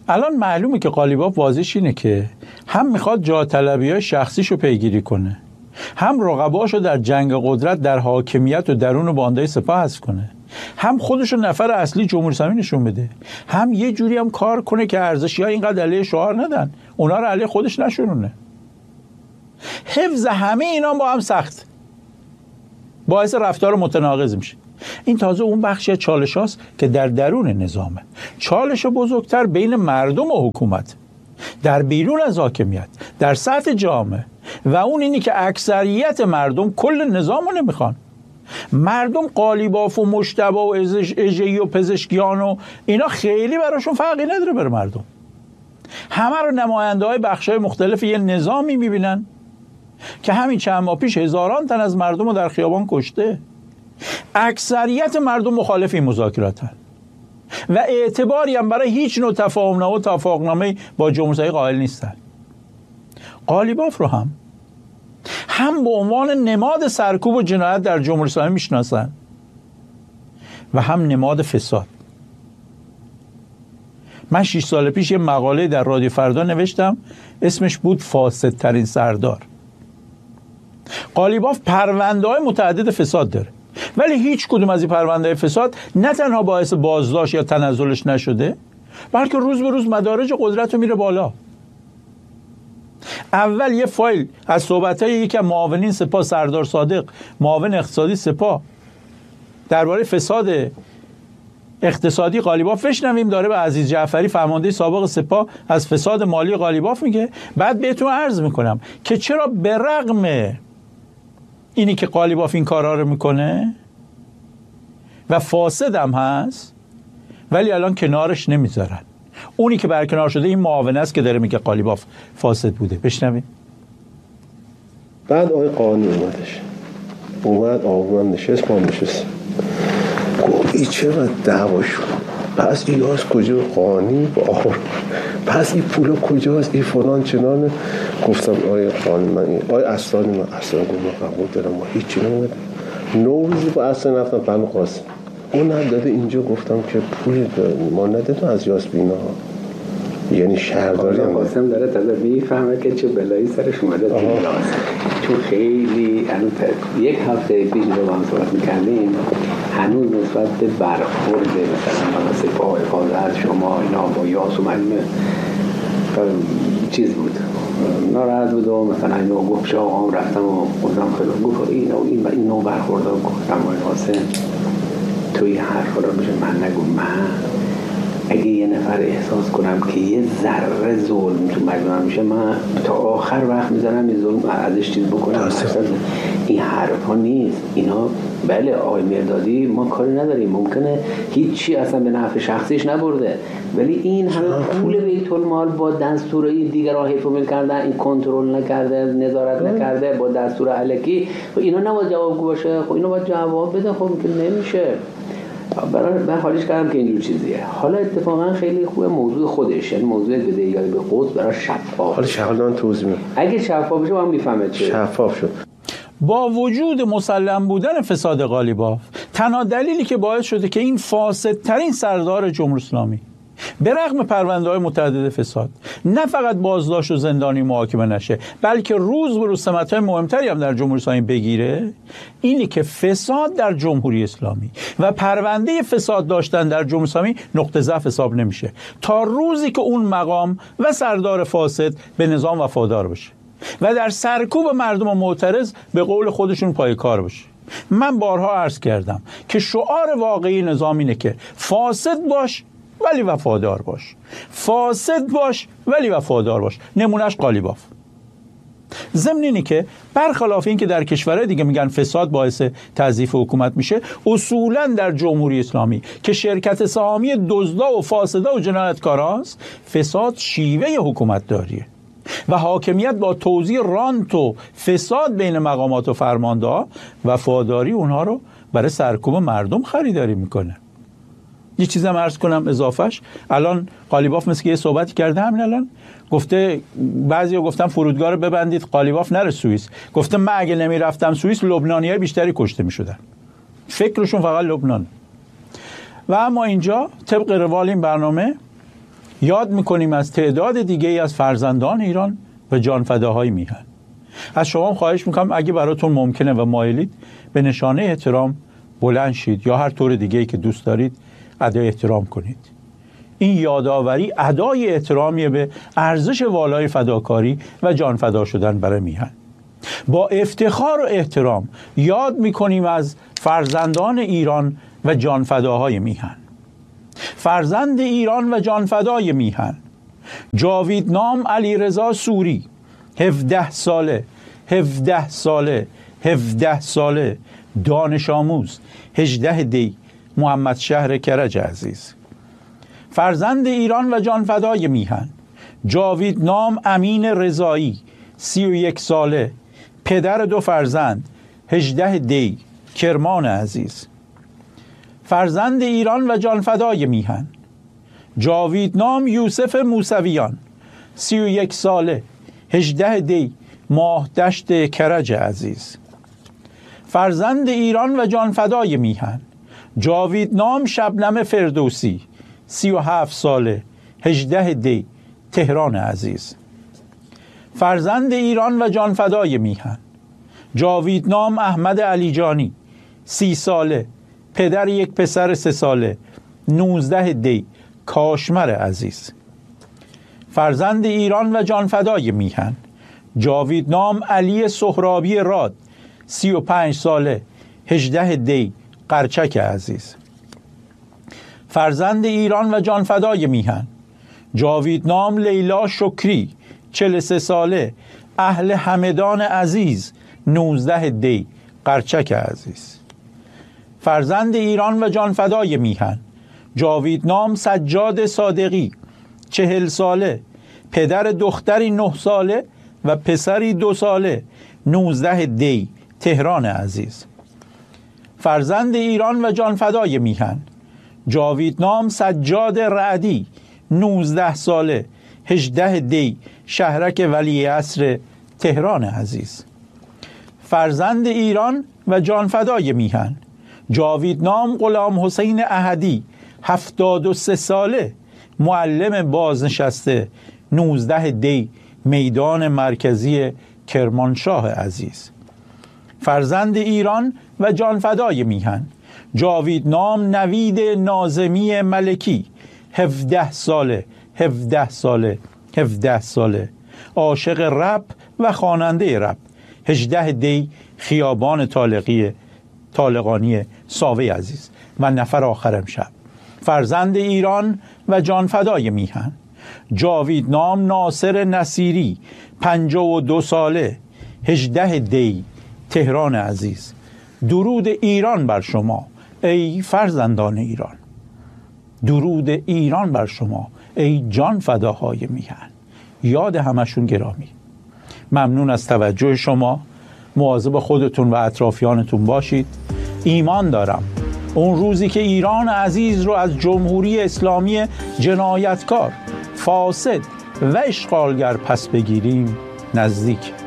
الان معلومه که قالیباف واضحش اینه که هم میخواد جاه طلبی‌های شخصیشو پیگیری کنه، هم رقباشو در جنگ قدرت در حاکمیت و درون باندهای سپاه حذف کنه، هم خودشو نفر اصلی جمهوری اسلامی نشون بده، هم یه جوری هم کار کنه که ارزشی‌ها اینقدر علیه شعار ندن، اونا رو علیه خودش نشونونه. حفظ همه اینا با هم سخت، باعث رفتار متناقض میشه. این تازه اون بخشی از چالش هاست که در درون نظامه. چالش بزرگتر بین مردم و حکومت، در بیرون از حاکمیت، در سطح جامعه، و اون اینی که اکثریت مردم کل نظام رو نمیخوان. مردم قالیباف و مجتبی و اژه‌ای و پزشکیان و اینا خیلی براشون فرقی نداره بر مردم. همه رو نماینده های بخش های مختلف یه نظامی میبینن که همین چند ماه پیش هزاران تن از مردم رو در خیابان کشته. اکثریت مردم مخالف این مذاکراتن و اعتباری هم برای هیچ نوع تفاهم‌نامه و توافقنامه با جمهوری اسلامی قائل نیستن. قالیباف رو هم به عنوان نماد سرکوب و جنایت در جمهوری اسلامی میشناسن و هم نماد فساد. من 6 سال پیش یه مقاله در رادیو فردا نوشتم، اسمش بود فاسدترین سردار. قالیباف پرونده‌های متعدد فساد داره، ولی هیچ کدوم از این پرونده فساد نه تنها باعث بازداشت یا تنزلش نشده، بلکه روز به روز مدارج قدرت رو میره بالا. اول یه فایل از صحبت‌های یکی از معاونین سپاه، سردار صادق، معاون اقتصادی سپاه، درباره فساد اقتصادی قالیباف بشنویم. داره به عزیز جعفری فرمانده سابق سپاه از فساد مالی قالیباف میگه. بعد بهتون عرض میکنم که چرا به رغم اینی که قالیباف این کارا رو میکنه و فاسد هم هست، ولی الان کنارش نمیذارن. اونی که برکنار شده این معاون است که داره میگه قالیباف فاسد بوده. بشنویم. بعد آقای قانی اومد آقوان نشست، ما نشست، گفت این چقدر دعوا شد، پس این هاست کجا قانی با آقا، پس این پولا کجاست، این فلان چنانه. گفتم آقای قانی من آقای اصلانی من اصلا گفتم قبول دارم، ما هیچی نمیدم. نوروزی با اصلا رفتم بنو قاسم، اون نداده اینجا. گفتم که پول ما ندادم از یاسبینا، یعنی شهرداری هم قاسم داره تازه میفهمه که چه بلایی سرش اومده تو ایران. چون خیلی یک هفته پیش رو با هم صحبت میکردیم، هنوز نسبت به برخورد مثلا سپاه حفاظت شما اینا با یاس و مجموعه چیز بود، ناراحت بود و مثلا اینو گفت شاه آقام رفتم و خودم خیلی گفت این نوع برخورد ها گفتم آقای قاسم توی حرف رو بشه من نگو. من اگه یه نفر احساس کنم که یه ذره ظلم تو مجموعه میشه، من تا آخر وقت میذارم این ظلم ازش چیز بکنم. این حرف ها نیست اینا. بله آقای مردادی ما کاری نداریم، ممکنه هیچی اصلا به نفع شخصیش نبرده، ولی این همه پول بیت المال با دستور این دیگران حفظ مل کردن، این کنترل نکرده، نظارت نکرده، با دستور الکی، خب اینا نباید جوابگو باشه. خب اینا باید جواب بده. خب که نمیشه. من حالیش کردم که اینجور چیزیه. حالا اتفاقا خیلی خوبه موضوع خودش، یعنی موضوع بدهیاری به قدس برای شفاف. حالا شغلان توضیح میدم. اگه شفاف بشه هم میفهمه چه. شفاف شد. با وجود مسلم بودن فساد قالیباف، تنها دلیلی که باعث شده که این فاسدترین سردار جمهوری اسلامی به رغم پرونده‌های متعدد فساد نه فقط بازداشت و زندانی محاکمه نشه، بلکه روز به روز سمت‌های مهمتری هم در جمهوری اسلامی بگیره، اینی که فساد در جمهوری اسلامی و پرونده فساد داشتن در جمهوری اسلامی نقطه ضعف حساب نمیشه تا روزی که اون مقام و سردار فاسد به نظام وفادار بشه و در سرکوب مردم و معترض به قول خودشون پای کار باشه. من بارها عرض کردم که شعار واقعی نظام اینه که فاسد باش ولی وفادار باش، فاسد باش ولی وفادار باش. نمونهش قالیباف. ضمن اینی که برخلاف این که در کشورهای دیگه میگن فساد باعث تضعیف حکومت میشه، اصولا در جمهوری اسلامی که شرکت سهامی دزدا و فاسدا و جنایتکاراست، فساد شیوه حکومت داریه و حاکمیت با توزیع رانت و فساد بین مقامات و فرمانده‌ها وفاداری اونها رو برای سرکوب مردم خریداری میکنه. یه چیزی هم عرض کنم اضافهش، الان قالیباف مثل که یه صحبتی کرده، همین الان گفته بعضیا گفتن فرودگاه رو ببندید قالیباف نره سوئیس. گفته من اگه نمیرفتم سوئیس لبنانیای بیشتری کشته میشدن، فکرشون فقط لبنان. و اما اینجا طبق روال این برنامه یاد میکنیم از تعداد دیگه ای از فرزندان ایران و جانفداهای میهن. از شما خواهش میکنم اگه براتون ممکنه و مایلید به نشانه احترام بلند شید یا هر طور دیگه ای که دوست دارید ادای احترام کنید. این یادآوری ادای احترامی به ارزش والای فداکاری و جانفدا شدن برای میهن. با افتخار و احترام یاد میکنیم از فرزندان ایران و جانفداهای میهن. فرزند ایران و جانفدای میهن: جاویدنام علیرضا سوری، 17 ساله، دانش آموز، 18 دی، محمد شهر کرج عزیز. فرزند ایران و جانفدای میهن: جاویدنام امین رضایی، 31 ساله، پدر 2 فرزند، 18 دی، کرمان عزیز. فرزند ایران و جانفدای میهن: جاویدنام یوسف موسویان، 31 ساله، 18 دی، ماهدشت کرج عزیز. فرزند ایران و جانفدای میهن: جاویدنام شبنم فردوسی، 37 ساله، 18 دی، تهران عزیز. فرزند ایران و جانفدای میهن: جاویدنام احمد علیجانی، 30 ساله، پدر 1 پسر 3 ساله، 19 دی، کاشمر عزیز. فرزند ایران و جانفدای میهن: جاویدنام علی سهرابی راد، 35 ساله، 18 دی، قرچک عزیز. فرزند ایران و جانفدای میهن: جاویدنام لیلا شکری، 43 ساله، اهل همدان عزیز، 19 دی، قرچک عزیز. فرزند ایران و جانفدای میهن: جاویدنام سجاد صادقی، 40 ساله، پدر دختری 9 ساله و پسری 2 ساله، 19 دی، تهران عزیز. فرزند ایران و جانفدای میهن: جاویدنام سجاد رعدی، 19 ساله، 18 دی، شهرک ولیعصر، تهران عزیز. فرزند ایران و جانفدای میهن: جاویدنام غلام حسین احدی، 73 ساله، معلم بازنشسته، 19 دی، میدان مرکزی کرمانشاه عزیز. فرزند ایران و جانفدای میهن: جاویدنام نوید ناظمی ملکی، 17 ساله، عاشق رپ و خواننده رپ، 18 دی، خیابان طالقانی ساوه عزیز. و نفر آخر امشب: فرزند ایران و جانفدای میهن: جاویدنام ناصر نصیری، 52 ساله، 18 دی، تهران عزیز. درود ایران بر شما ای فرزندان ایران. درود ایران بر شما ای جانفداهای میهن. یاد همشون گرامی. ممنون از توجه شما. مواظب خودتون و اطرافیانتون باشید. ایمان دارم اون روزی که ایران عزیز رو از جمهوری اسلامی جنایتکار، فاسد و اشغالگر پس بگیریم نزدیک.